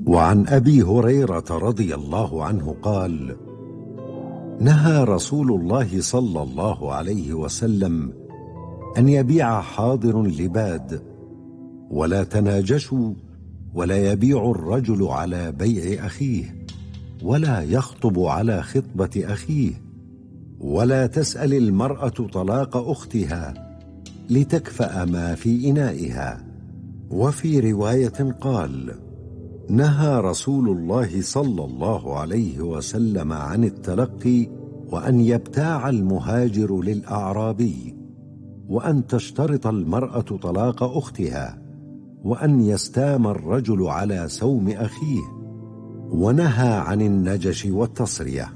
وعن أبي هريرة رضي الله عنه قال: نهى رسول الله صلى الله عليه وسلم أن يبيع حاضر لباد، ولا تناجشوا، ولا يبيع الرجل على بيع أخيه، ولا يخطب على خطبة أخيه، ولا تسأل المرأة طلاق أختها لتكفأ ما في إنائها. وفي رواية قال: نهى رسول الله صلى الله عليه وسلم عن التلقي، وأن يبتاع المهاجر للأعرابي، وأن تشترط المرأة طلاق أختها، وأن يستام الرجل على سوم أخيه، ونهى عن النجش والتصرية.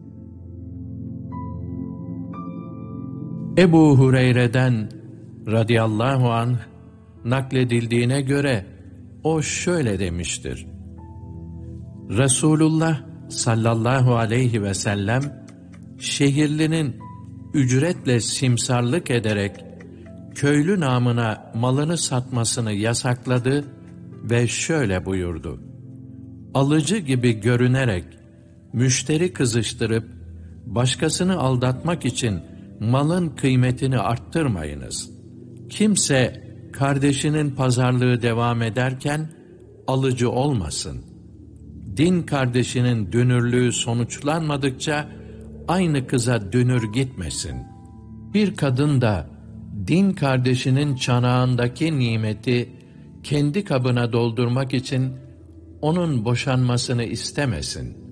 Ebu Hureyre'den radıyallahu anh nakledildiğine göre o şöyle demiştir: Resulullah sallallahu aleyhi ve sellem şehirlinin ücretle simsarlık ederek köylü namına malını satmasını yasakladı ve şöyle buyurdu: Alıcı gibi görünerek müşteri kızıştırıp başkasını aldatmak için malın kıymetini arttırmayınız. Kimse kardeşinin pazarlığı devam ederken alıcı olmasın. Din kardeşinin dünürlüğü sonuçlanmadıkça aynı kıza dünür gitmesin. Bir kadın da din kardeşinin çanağındaki nimeti kendi kabına doldurmak için onun boşanmasını istemesin.